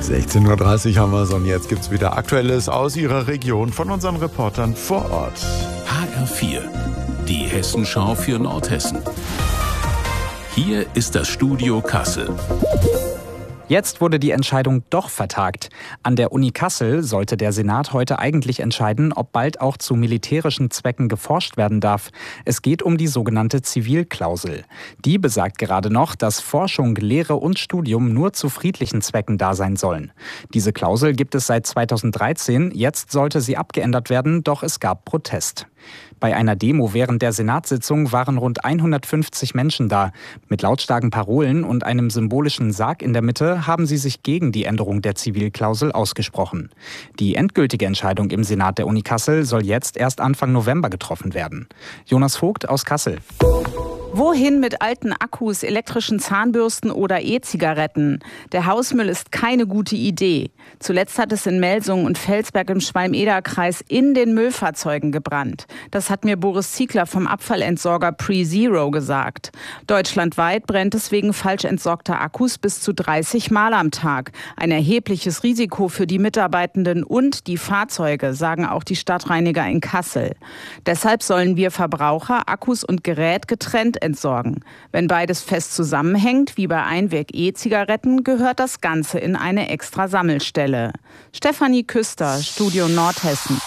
16:30 Uhr haben wir es und jetzt gibt's wieder Aktuelles aus Ihrer Region von unseren Reportern vor Ort. HR4, die Hessenschau für Nordhessen. Hier ist das Studio Kassel. Jetzt wurde die Entscheidung doch vertagt. An der Uni Kassel sollte der Senat heute eigentlich entscheiden, ob bald auch zu militärischen Zwecken geforscht werden darf. Es geht um die sogenannte Zivilklausel. Die besagt gerade noch, dass Forschung, Lehre und Studium nur zu friedlichen Zwecken da sein sollen. Diese Klausel gibt es seit 2013. Jetzt sollte sie abgeändert werden, doch es gab Protest. Bei einer Demo während der Senatssitzung waren rund 150 Menschen da. Mit lautstarken Parolen und einem symbolischen Sarg in der Mitte haben sie sich gegen die Änderung der Zivilklausel ausgesprochen. Die endgültige Entscheidung im Senat der Uni Kassel soll jetzt erst Anfang November getroffen werden. Jonas Vogt aus Kassel. Wohin mit alten Akkus, elektrischen Zahnbürsten oder E-Zigaretten? Der Hausmüll ist keine gute Idee. Zuletzt hat es in Melsungen und Felsberg im Schwalm-Eder-Kreis in den Müllfahrzeugen gebrannt. Das hat mir Boris Ziegler vom Abfallentsorger PreZero gesagt. Deutschlandweit brennt es wegen falsch entsorgter Akkus bis zu 30 Mal am Tag. Ein erhebliches Risiko für die Mitarbeitenden und die Fahrzeuge, sagen auch die Stadtreiniger in Kassel. Deshalb sollen wir Verbraucher Akkus und Gerät getrennt entsorgen. Wenn beides fest zusammenhängt, wie bei Einweg-E-Zigaretten, gehört das Ganze in eine extra Sammelstelle. Stefanie Küster, Studio Nordhessen.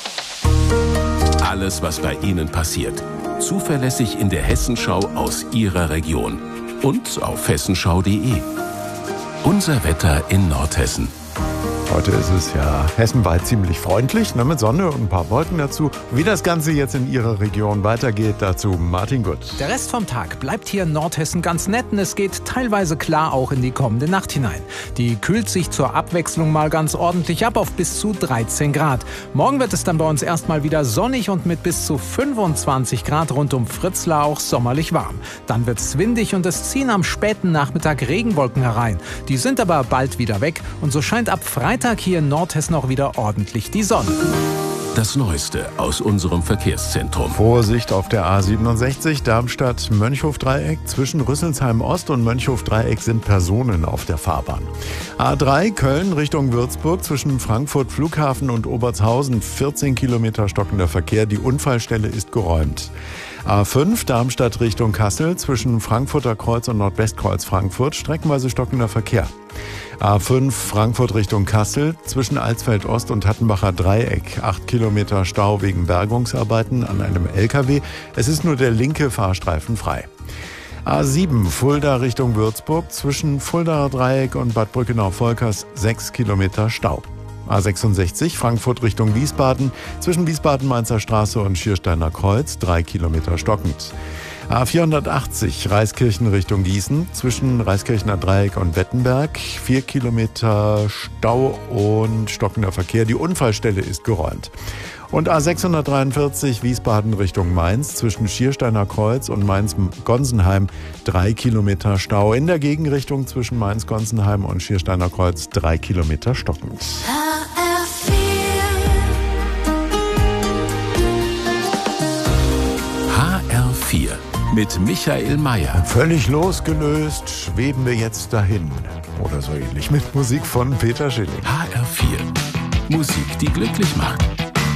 Alles, was bei Ihnen passiert. Zuverlässig in der Hessenschau aus Ihrer Region. Und auf hessenschau.de. Unser Wetter in Nordhessen. Heute ist es ja hessenweit ziemlich freundlich, mit Sonne und ein paar Wolken dazu. Wie das Ganze jetzt in Ihrer Region weitergeht, dazu Martin Gutt. Der Rest vom Tag bleibt hier in Nordhessen ganz nett und es geht teilweise klar auch in die kommende Nacht hinein. Die kühlt sich zur Abwechslung mal ganz ordentlich ab auf bis zu 13 Grad. Morgen wird es dann bei uns erstmal wieder sonnig und mit bis zu 25 Grad rund um Fritzlar auch sommerlich warm. Dann wird es windig und es ziehen am späten Nachmittag Regenwolken herein. Die sind aber bald wieder weg und so scheint ab Freitag hier in Nordhessen auch wieder ordentlich die Sonne. Das Neueste aus unserem Verkehrszentrum. Vorsicht auf der A67 Darmstadt-Mönchhof-Dreieck. Zwischen Rüsselsheim-Ost und Mönchhof-Dreieck sind Personen auf der Fahrbahn. A3 Köln Richtung Würzburg. Zwischen Frankfurt Flughafen und Obertshausen 14 Kilometer stockender Verkehr. Die Unfallstelle ist geräumt. A5 Darmstadt Richtung Kassel. Zwischen Frankfurter Kreuz und Nordwestkreuz Frankfurt streckenweise stockender Verkehr. A5 Frankfurt Richtung Kassel, zwischen Alsfeld-Ost und Hattenbacher Dreieck. 8 Kilometer Stau wegen Bergungsarbeiten an einem LKW. Es ist nur der linke Fahrstreifen frei. A7 Fulda Richtung Würzburg, zwischen Fuldaer Dreieck und Bad Brückenau-Volkers 6 Kilometer Stau. A66 Frankfurt Richtung Wiesbaden, zwischen Wiesbaden-Mainzer Straße und Schiersteiner Kreuz 3 Kilometer stockend. A480 Reiskirchen Richtung Gießen, zwischen Reiskirchener Dreieck und Wettenberg 4 Kilometer Stau und stockender Verkehr. Die Unfallstelle ist geräumt. Und A643 Wiesbaden Richtung Mainz, zwischen Schiersteiner Kreuz und Mainz-Gonsenheim 3 Kilometer Stau. In der Gegenrichtung zwischen Mainz-Gonsenheim und Schiersteiner Kreuz 3 Kilometer stockend. HR4 mit Michael Mayer. Völlig losgelöst schweben wir jetzt dahin. Oder so ähnlich mit Musik von Peter Schilling. HR4. Musik, die glücklich macht.